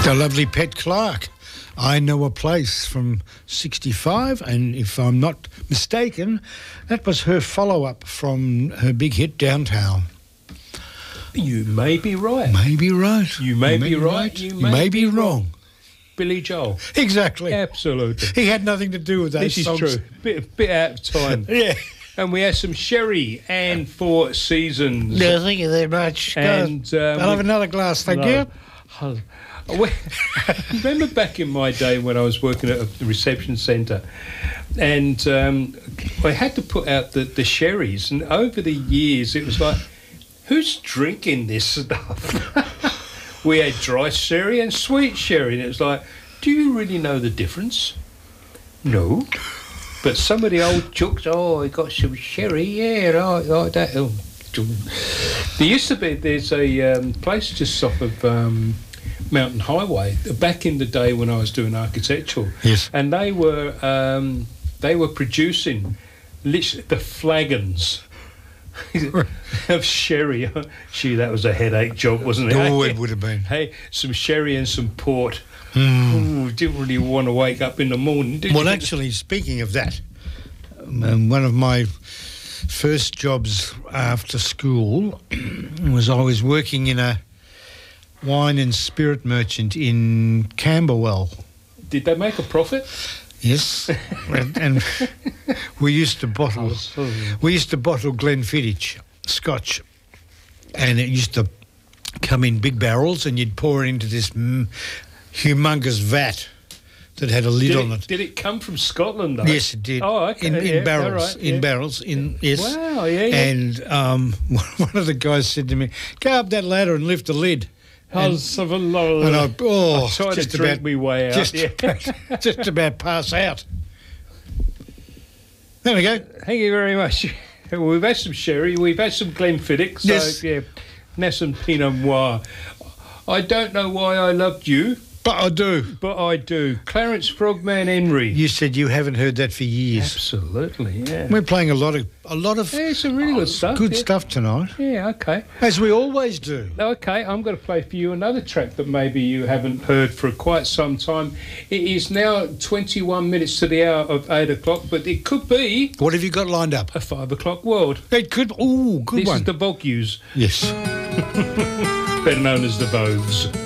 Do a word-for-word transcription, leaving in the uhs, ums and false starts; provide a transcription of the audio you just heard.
The lovely Pet Clark. I Know a Place from sixty-five, and if I'm not mistaken, that was her follow-up from her big hit Downtown. You may be right. May be right. You may, you may be, be right. right. You may, may be, be wrong. wrong. Billy Joel. Exactly. Absolutely. He had nothing to do with those This songs. is true. Bit, bit out of time. Yeah. And we had some sherry and Four Seasons. No, thank you very much. And um, I'll have another glass, thank no. you. Remember back in my day when I was working at a reception centre, and um, I had to put out the, the sherries, and over the years it was like, who's drinking this stuff? We had dry sherry and sweet sherry, and it was like, do you really know the difference? No. But some of the old chooks, oh, I got some sherry, yeah, right, like that. Oh. There used to be, there's a um, place just off of um, Mountain Highway, back in the day when I was doing architectural. Yes. And they were um, they were producing literally the flagons of sherry. Gee, that was a headache job, wasn't it? Oh, it would have been. Hey, some sherry and some port. Mm. Ooh, didn't really want to wake up in the morning, did well, you? actually, speaking of that, um, one of my first jobs after school was I was working in a wine and spirit merchant in Camberwell. Did they make a profit? Yes, and, and we used to bottle we used to bottle Glenfiddich Scotch, and it used to come in big barrels, and you'd pour it into this mm, humongous vat that had a lid did on it, it. Did it come from Scotland, though? Yes, it did. Oh, okay. In, in yeah, barrels, right, in yeah. barrels, in yes. Wow, yeah, yeah. And um, one of the guys said to me, "Go up that ladder and lift the lid." And, and I, oh, I tried just to drink about, me way out. Just, yeah. about, just about pass out. There we go. Thank you very much. Well, we've had some sherry, we've had some Glenfiddich, so yes. yeah, now some Pinot Noir. I don't know why I loved you. But I do. But I do. Clarence Frogman Henry. You said you haven't heard that for years. Absolutely, yeah. We're playing a lot of a lot of yeah, some really good stuff. Good yeah. stuff tonight. Yeah, okay. As we always do. Okay, I'm going to play for you another track that maybe you haven't heard for quite some time. It is now twenty-one minutes to the hour of eight o'clock, but it could be... What have you got lined up? A five o'clock world. It could... Oh, good this one. This is the Bogues. Yes. Better known as the Vogues.